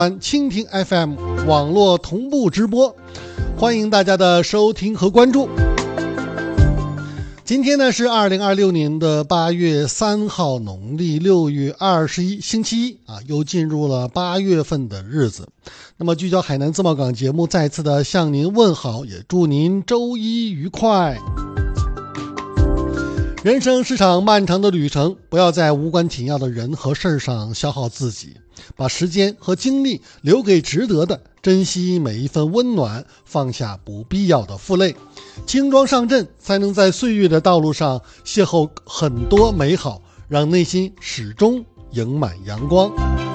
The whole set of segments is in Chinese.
蜻蜓 FM 网络同步直播，欢迎大家的收听和关注。今天呢是2026年的8月3号，农历6月21，星期一啊，又进入了8月份的日子。那么聚焦海南自贸港节目再次的向您问好，也祝您周一愉快。人生是场漫长的旅程，不要在无关紧要的人和事上消耗自己，把时间和精力留给值得的，珍惜每一份温暖，放下不必要的负累，轻装上阵，才能在岁月的道路上邂逅很多美好，让内心始终盈满阳光。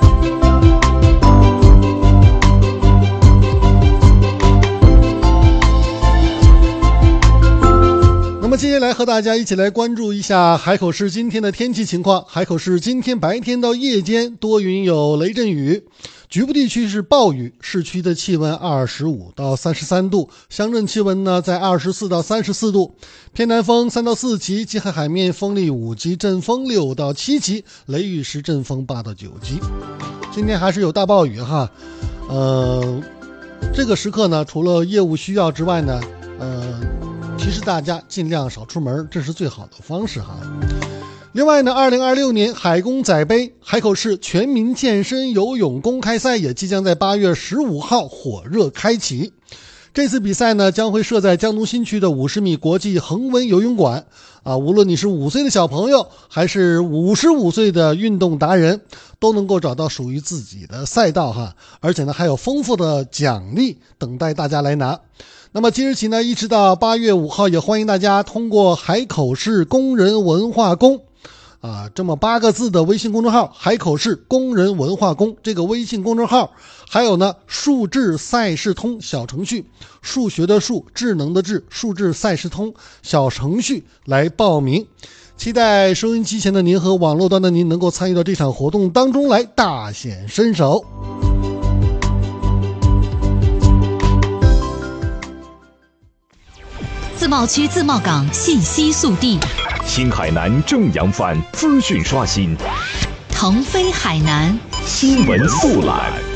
那么接下来和大家一起来关注一下海口市今天的天气情况。海口市今天白天到夜间多云有雷阵雨，局部地区是暴雨，市区的气温25到33度，乡镇气温呢在24到34度，偏南风3到4级，近海海面风力5级，阵风6到7级，雷雨时阵风8到9级。今天还是有大暴雨哈，这个时刻呢，除了业务需要之外呢，提示大家尽量少出门，这是最好的方式哈。另外呢，2026年海公仔杯海口市全民健身游泳公开赛也即将在8月15号火热开启。这次比赛呢，将会设在江东新区的50米国际恒温游泳馆啊，无论你是5岁的小朋友，还是55岁的运动达人，都能够找到属于自己的赛道哈。而且呢，还有丰富的奖励等待大家来拿。那么即日起呢，一直到8月5号，也欢迎大家通过海口市工人文化宫这么8个字的微信公众号，海口市工人文化宫这个微信公众号，还有呢数智赛事通小程序，数学的数，智能的智，数智赛事通小程序来报名。期待收音机前的您和网络端的您能够参与到这场活动当中来，大显身手。 自贸区自贸港信息速递， 新海南正扬帆资讯刷新， 腾飞海南新闻速览。